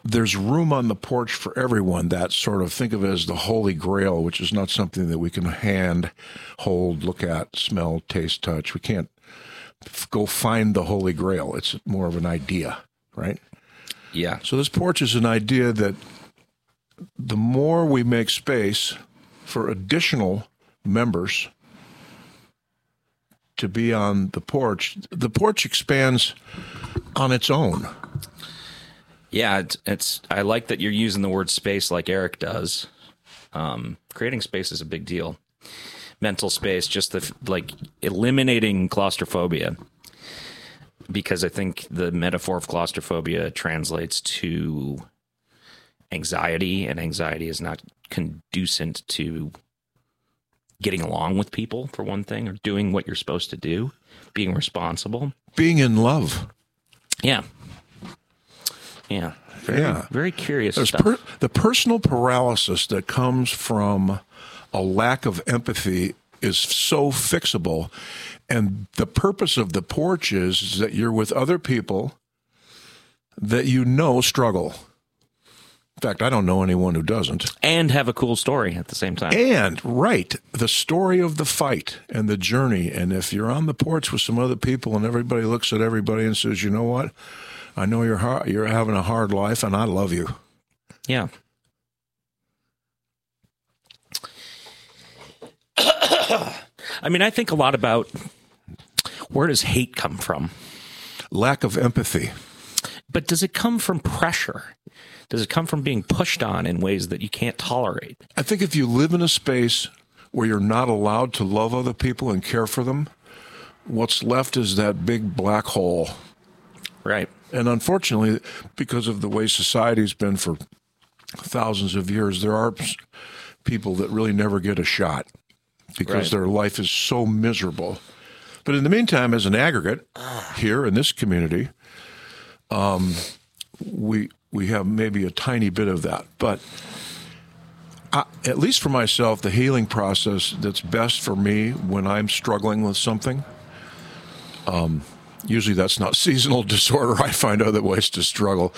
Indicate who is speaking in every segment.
Speaker 1: there's room on the porch for everyone. That sort of, think of it as the Holy Grail, which is not something that we can hand, hold, look at, smell, taste, touch. We can't go find the Holy Grail. It's more of an idea, right?
Speaker 2: Yeah.
Speaker 1: So this porch is an idea that the more we make space for additional members to be on the porch expands on its own.
Speaker 2: Yeah, it's. I like that you're using the word space like Eric does. Creating space is a big deal. Mental space, just like eliminating claustrophobia, because I think the metaphor of claustrophobia translates to anxiety, and anxiety is not conducive to getting along with people, for one thing, or doing what you're supposed to do, being responsible,
Speaker 1: being in love.
Speaker 2: Yeah. Yeah. Very curious stuff.
Speaker 1: The personal paralysis that comes from a lack of empathy is so fixable. And the purpose of the porch is that you're with other people that struggle. In fact, I don't know anyone who doesn't.
Speaker 2: And have a cool story at the same time.
Speaker 1: And, right, the story of the fight and the journey. And if you're on the porch with some other people and everybody looks at everybody and says, you know what? I know you're having a hard life, and I love you.
Speaker 2: Yeah. I mean, I think a lot about, where does hate come from?
Speaker 1: Lack of empathy.
Speaker 2: But does it come from pressure? Does it come from being pushed on in ways that you can't tolerate?
Speaker 1: I think if you live in a space where you're not allowed to love other people and care for them, what's left is that big black hole.
Speaker 2: Right.
Speaker 1: And unfortunately, because of the way society's been for thousands of years, there are people that really never get a shot because their life is so miserable. But in the meantime, as an aggregate here in this community, we have maybe a tiny bit of that. But at least for myself, the healing process that's best for me when I'm struggling with something, usually that's not seasonal disorder. I find other ways to struggle.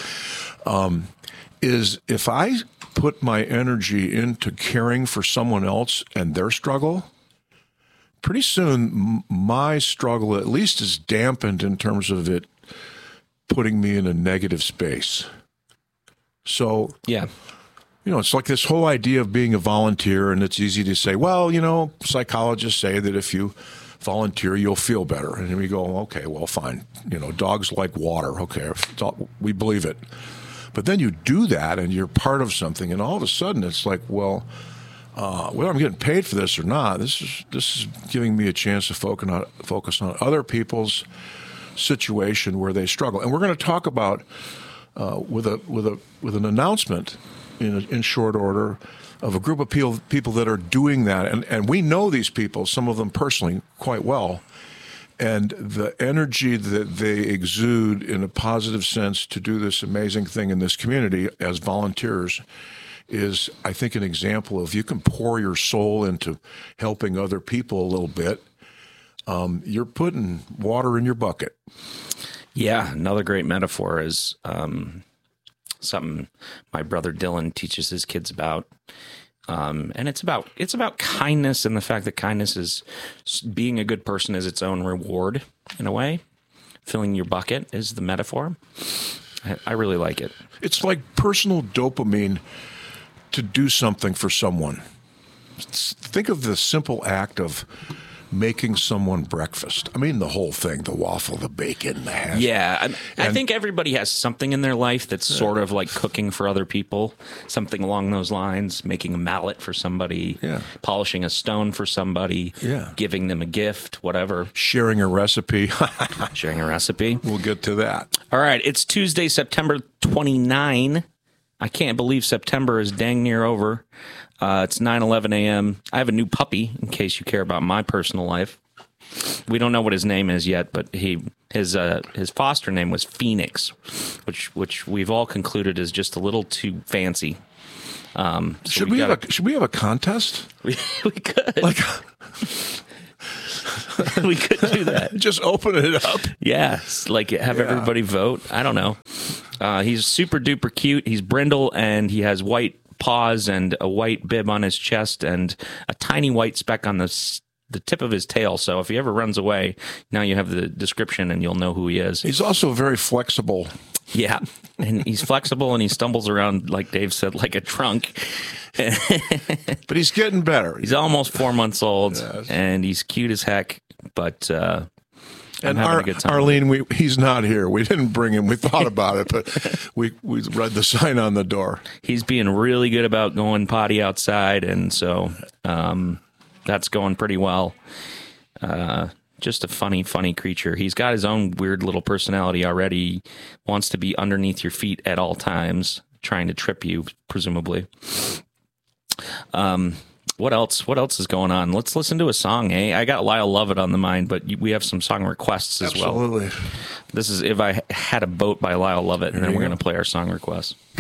Speaker 1: Is if I put my energy into caring for someone else and their struggle, pretty soon my struggle at least is dampened in terms of it putting me in a negative space. So,
Speaker 2: yeah.
Speaker 1: It's like this whole idea of being a volunteer, and it's easy to say, well, psychologists say that if you volunteer, you'll feel better. And we go, okay, well, fine. Dogs like water. Okay, we believe it. But then you do that, and you're part of something, and all of a sudden it's like, well, whether I'm getting paid for this or not, this is giving me a chance to focus on other people's situation where they struggle. And we're going to talk about with an announcement in short order of a group of people that are doing that, and we know these people, some of them personally, quite well, and the energy that they exude in a positive sense to do this amazing thing in this community as volunteers is, I think, an example of you can pour your soul into helping other people a little bit. You're putting water in your bucket.
Speaker 2: Yeah, another great metaphor is something my brother Dylan teaches his kids about. And it's about kindness, and the fact that kindness is being a good person is its own reward in a way. Filling your bucket is the metaphor. I really like it.
Speaker 1: It's like personal dopamine to do something for someone. Think of the simple act of making someone breakfast. I mean, the whole thing, the waffle, the bacon, the hash.
Speaker 2: Yeah. I think everybody has something in their life that's sort of like cooking for other people, something along those lines, making a mallet for somebody, polishing a stone for somebody, giving them a gift, whatever.
Speaker 1: Sharing a recipe.
Speaker 2: Sharing a recipe.
Speaker 1: We'll get to that.
Speaker 2: All right. It's Tuesday, September 29. I can't believe September is dang near over. It's 9:11 a.m. I have a new puppy, in case you care about my personal life. We don't know what his name is yet, but his foster name was Phoenix, which we've all concluded is just a little too fancy.
Speaker 1: Should we have a contest?
Speaker 2: We could. We could do that.
Speaker 1: Just open it up.
Speaker 2: Yeah, have everybody vote. I don't know. He's super duper cute. He's brindle, and he has white paws and a white bib on his chest and a tiny white speck on the tip of his tail. So if he ever runs away, now you have the description and you'll know who he is.
Speaker 1: He's also very flexible.
Speaker 2: Yeah, and he's flexible and he stumbles around, like Dave said, like a trunk.
Speaker 1: But he's getting better.
Speaker 2: He's almost 4 months old,
Speaker 1: Yes.
Speaker 2: and he's cute as heck. But I'm
Speaker 1: And
Speaker 2: having a good time.
Speaker 1: Arlene, he's not here. We didn't bring him. We thought about it, but we read the sign on the door.
Speaker 2: He's being really good about going potty outside, and so that's going pretty well. Just a funny creature. He's got his own weird little personality already. Wants to be underneath your feet at all times, trying to trip you, presumably. What else? What else is going on? Let's listen to a song, eh? I got Lyle Lovett on the mind, but we have some song requests as well.
Speaker 1: Absolutely.
Speaker 2: This is If I Had a Boat by Lyle Lovett, and then we're going to play our song requests.